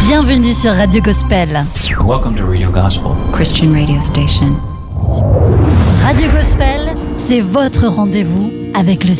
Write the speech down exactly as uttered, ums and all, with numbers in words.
Bienvenue sur Radio Gospel. Welcome to Radio Gospel, Christian radio station. Radio Gospel, c'est votre rendez-vous avec le